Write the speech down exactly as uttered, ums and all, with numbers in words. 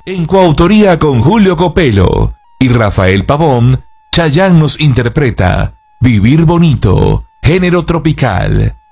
En coautoría con Julio Copelo y Rafael Pavón, Chayanne nos interpreta Vivir Bonito, género tropical.